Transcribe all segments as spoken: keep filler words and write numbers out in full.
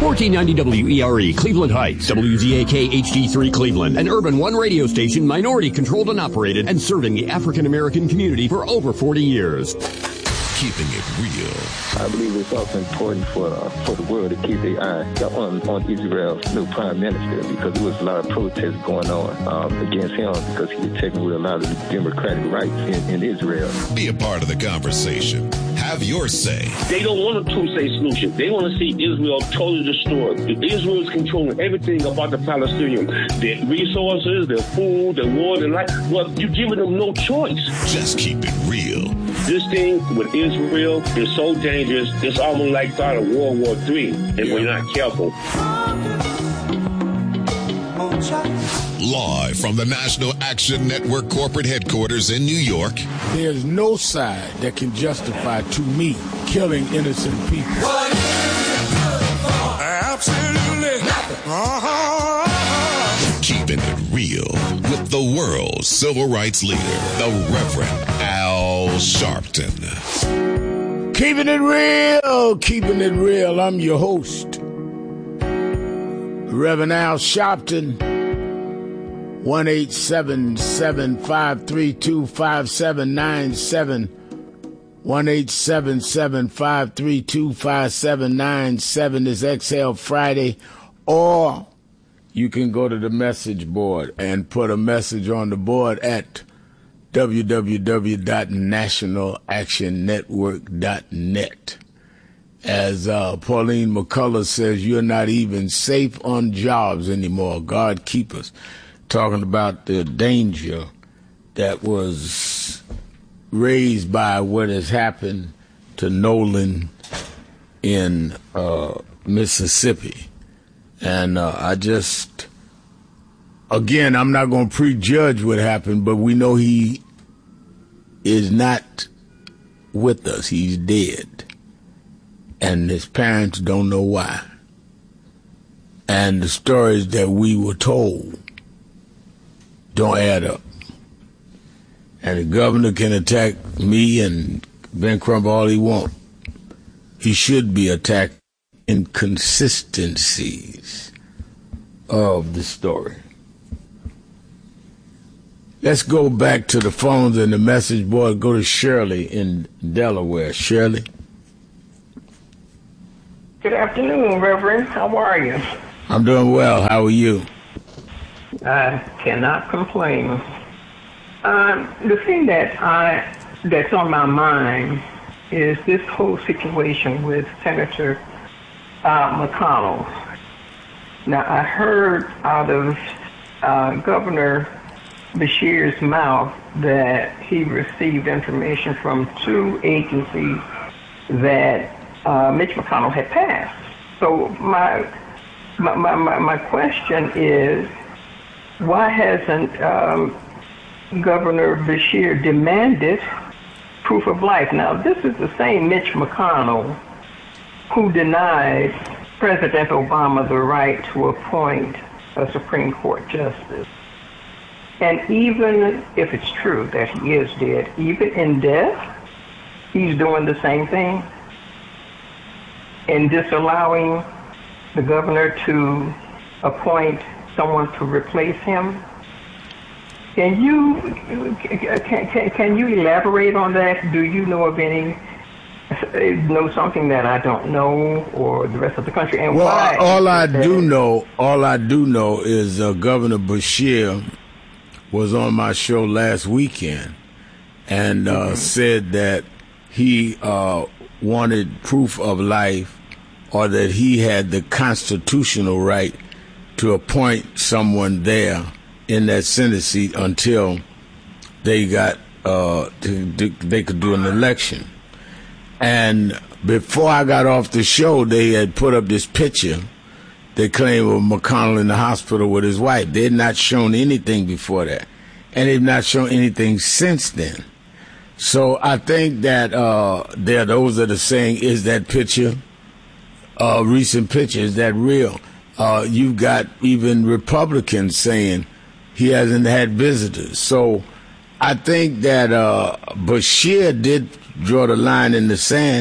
fourteen ninety W E R E, Cleveland Heights, W Z A K H D three Cleveland, an Urban One radio station, minority-controlled and operated, and serving the African-American community for over forty years. Keeping it real. I believe it's also important for uh, for the world to keep their eye on, on Israel's new prime minister, because there was a lot of protests going on um, against him because he was taking away a lot of the democratic rights in, in Israel. Be a part of the conversation. Have your say. They don't want a two-state solution. They want to see Israel totally destroyed. Israel is controlling everything about the Palestinians. Their resources, their food, their water, their life. Well, you're giving them no choice. Just keep it real. This thing with Israel is so dangerous, it's almost like start of World War Three if yeah. we're not careful. Live from the National Action Network corporate headquarters in New York. There's no side that can justify, to me, killing innocent people. Absolutely nothing. Uh-huh. Keeping it real with the world's civil rights leader, the Reverend Al Sharpton. Keeping it real, keeping it real. I'm your host, Reverend Al Sharpton. one eight seven seven, five three two, five seven nine seven. one eight seven seven, five three two, five seven nine seven is Exhale Friday. Or you can go to the message board and put a message on the board at w w w dot national action network dot net. As uh, Pauline McCullough says, you're not even safe on jobs anymore. God keep us. Talking about the danger that was raised by what has happened to Nolan in uh, Mississippi. And uh, I just, again, I'm not going to prejudge what happened, but we know he is not with us. He's dead. And his parents don't know why. And the stories that we were told don't add up. And the governor can attack me and Ben Crump all he wants. He should be attacked inconsistencies of the story. Let's go back to the phones and the message board. Go to Shirley in Delaware. Shirley? Good afternoon, Reverend. How are you? I'm doing well. How are you? I cannot complain. Um, the thing that I that's on my mind is this whole situation with Senator uh, McConnell. Now, I heard out of uh, Governor Beshear's mouth that he received information from two agencies that uh, Mitch McConnell had passed. So my my my, my question is, why hasn't um, Governor Beshear demanded proof of life? Now, this is the same Mitch McConnell who denied President Obama the right to appoint a Supreme Court justice. And even if it's true that he is dead, even in death, he's doing the same thing and disallowing the governor to appoint someone to replace him. Can you can, can, can you elaborate on that? Do you know of any, know something that I don't know, or the rest of the country? And well, why all I do know, all I do know is uh, Governor Beshear was on my show last weekend and uh, mm-hmm. said that he uh, wanted proof of life, or that he had the constitutional right to appoint someone there in that Senate seat until they got uh, to, to, they could do an election. And before I got off the show, they had put up this picture they claimed of McConnell in the hospital with his wife. They had not shown anything before that, and they've not shown anything since then. So I think that uh, there are those that are saying, is that picture, uh, recent picture, is that real? Uh, you've got even Republicans saying he hasn't had visitors. So I think that uh, Beshear did draw the line in the sand.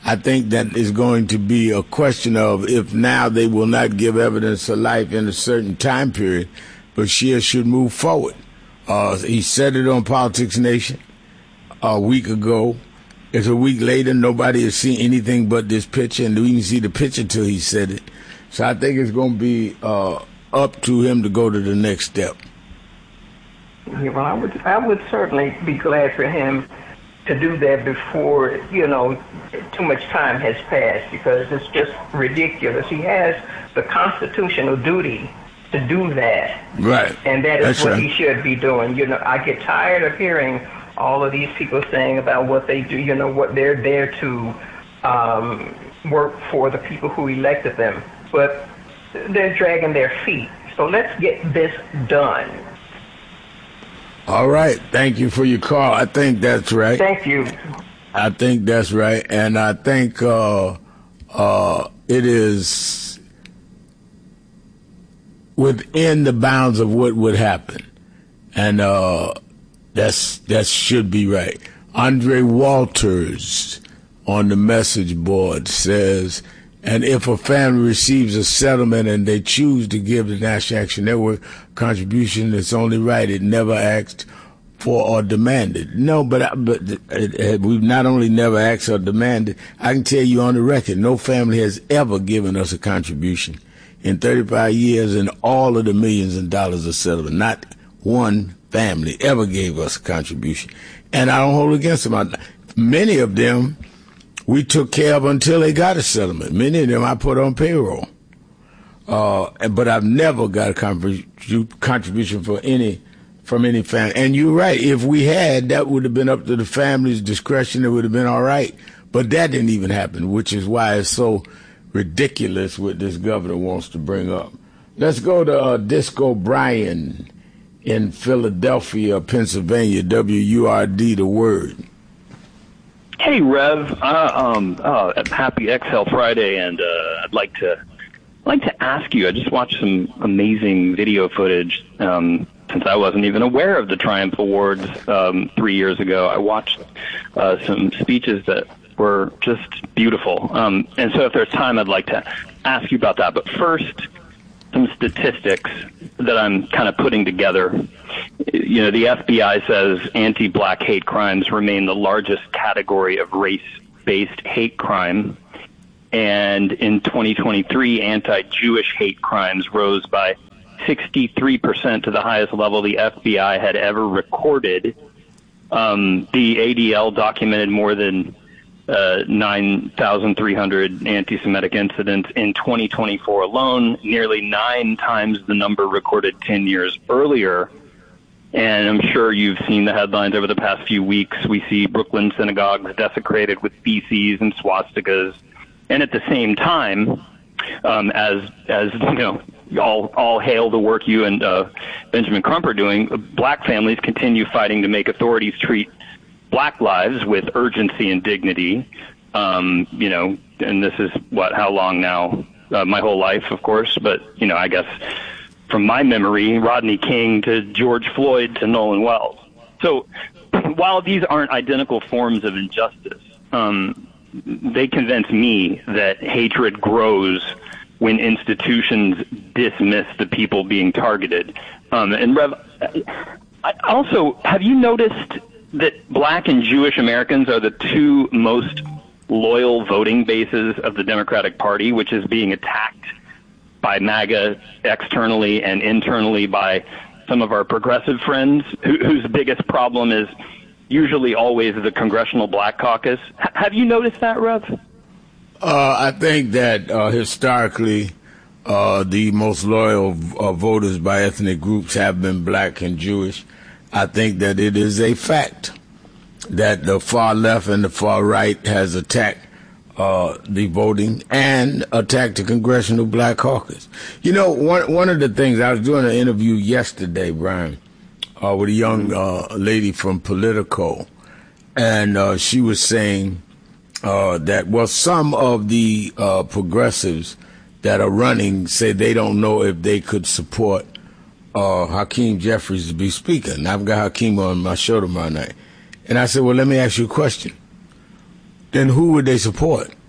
I think that is going to be a question of if now they will not give evidence of life in a certain time period, Bashir should move forward. Uh, he said it on Politics Nation a week ago. It's a week later. Nobody has seen anything but this picture, and didn't even see the picture until he said it. So I think it's going to be uh, up to him to go to the next step. Yeah, well, I would, I would certainly be glad for him to do that before, you know, too much time has passed, because it's just ridiculous. He has the constitutional duty to do that. Right. And that is That's what right. he should be doing. You know, I get tired of hearing all of these people saying about what they do, you know, what they're there to um, work for the people who elected them. But they're dragging their feet. So let's get this done. All right. Thank you for your call. I think that's right. Thank you. I think that's right. And I think uh, uh, it is within the bounds of what would happen. And uh, that's that should be right. Andre Walters on the message board says, and if a family receives a settlement and they choose to give the National Action Network contribution, it's only right. It never asked for or demanded. No, but but it, it, we've not only never asked or demanded, I can tell you on the record, no family has ever given us a contribution in thirty-five years and all of the millions of dollars of settlement. Not one family ever gave us a contribution. And I don't hold it against them. I, many of them we took care of until they got a settlement. Many of them I put on payroll. Uh, but I've never got a contribu- contribution for any, from any family. And you're right. If we had, that would have been up to the family's discretion. It would have been all right. But that didn't even happen, which is why it's so ridiculous what this governor wants to bring up. Let's go to uh, Disco Brian in Philadelphia, Pennsylvania, W U R D, The Word. Hey, Rev. Uh, um, uh, happy Exhale Friday, and uh, I'd like to I'd like to ask you. I just watched some amazing video footage um, since I wasn't even aware of the Triumph Awards um, three years ago. I watched uh, some speeches that were just beautiful, um, and so if there's time, I'd like to ask you about that. But first, some statistics that I'm kind of putting together. You know, the F B I says anti-black hate crimes remain the largest category of race-based hate crime. And in twenty twenty-three, anti-Jewish hate crimes rose by sixty-three percent to the highest level the F B I had ever recorded. Um, the A D L documented more than uh, nine thousand three hundred anti-Semitic incidents in twenty twenty-four alone, nearly nine times the number recorded ten years earlier. And I'm sure you've seen the headlines over the past few weeks. We see Brooklyn synagogues desecrated with feces and swastikas. And at the same time, um, as, as you know, all, all hail the work you and uh, Benjamin Crump are doing, black families continue fighting to make authorities treat black lives with urgency and dignity. Um, you know, and this is, what, how long now? Uh, my whole life, of course. But, you know, I guess from my memory, Rodney King to George Floyd to Nolan Wells. So while these aren't identical forms of injustice, um, they convince me that hatred grows when institutions dismiss the people being targeted. Um, and Rev, I also, have you noticed that black and Jewish Americans are the two most loyal voting bases of the Democratic Party, which is being attacked by MAGA externally and internally by some of our progressive friends, who, whose biggest problem is usually always the Congressional Black Caucus. H- have you noticed that, Rev? Uh, I think that uh, historically uh, the most loyal uh, voters by ethnic groups have been black and Jewish. I think that it is a fact that the far left and the far right has attacked Uh, the voting and attack the Congressional Black Caucus. You know, one one of the things, I was doing an interview yesterday, Brian, uh, with a young uh, lady from Politico, and uh, she was saying uh, that, well, some of the uh, progressives that are running say they don't know if they could support uh, Hakeem Jeffries to be speaker. And I've got Hakeem on my show tomorrow night. And I said, well, let me ask you a question. Then who would they support?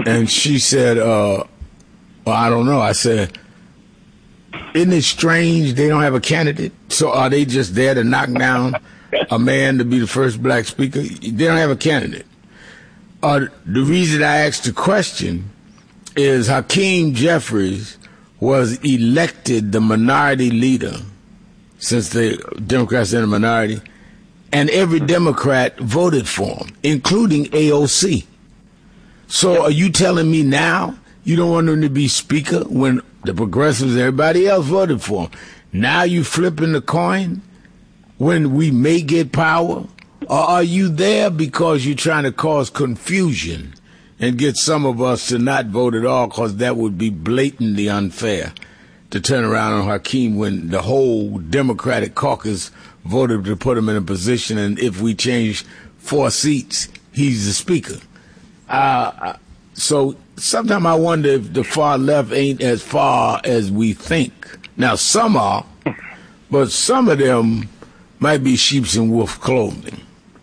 And she said, uh, well, I don't know. I said, isn't it strange they don't have a candidate? So are they just there to knock down a man to be the first black speaker? They don't have a candidate. Uh, the reason I asked the question is Hakeem Jeffries was elected the minority leader since the Democrats are in the minority, and every Democrat voted for him, including A O C. So are you telling me now you don't want him to be speaker when the progressives, everybody else voted for him? Now you flipping the coin when we may get power? Or are you there because you're trying to cause confusion and get some of us to not vote at all, because that would be blatantly unfair to turn around on Hakeem when the whole Democratic caucus voted to put him in a position, and if we change four seats, he's the speaker. Uh, so sometimes I wonder if the far left ain't as far as we think. Now, some are, but some of them might be sheep's in wolf clothing.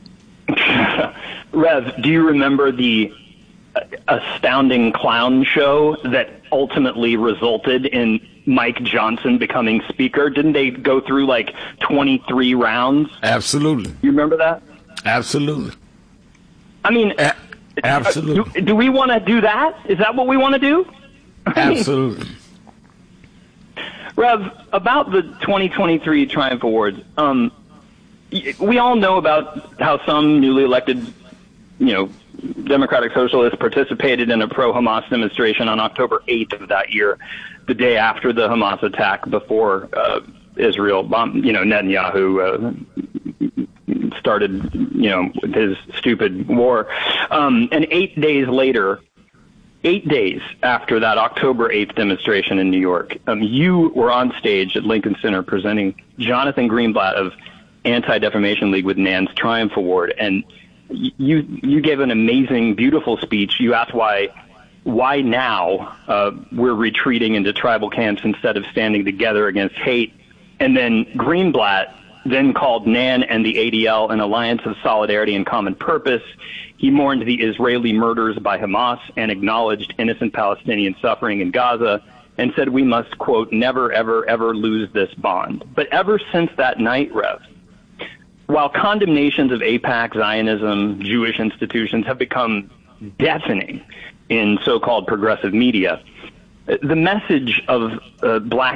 Rev, do you remember the astounding clown show that ultimately resulted in Mike Johnson becoming speaker? Didn't they go through like twenty-three rounds? Absolutely. You remember that? Absolutely. I mean, A- absolutely. Do, do we want to do that? Is that what we want to do? Absolutely. Rev, about the twenty twenty-three Triumph Awards, um, we all know about how some newly elected, you know, Democratic Socialists participated in a pro-Hamas demonstration on October eighth of that year, the day after the Hamas attack, before uh, Israel, um, you know, Netanyahu uh, started, you know, his stupid war. Um, and eight days later, eight days after that October eighth demonstration in New York, um, you were on stage at Lincoln Center presenting Jonathan Greenblatt of Anti-Defamation League with Nan's Triumph Award, and you you gave an amazing, beautiful speech. You asked why why now uh, we're retreating into tribal camps instead of standing together against hate. And then Greenblatt then called Nan and the A D L an alliance of solidarity and common purpose. He mourned the Israeli murders by Hamas and acknowledged innocent Palestinian suffering in Gaza, and said we must, quote, never, ever, ever lose this bond. But ever since that night, Rev, while condemnations of AIPAC, Zionism, Jewish institutions have become deafening in so-called progressive media, the message of uh, black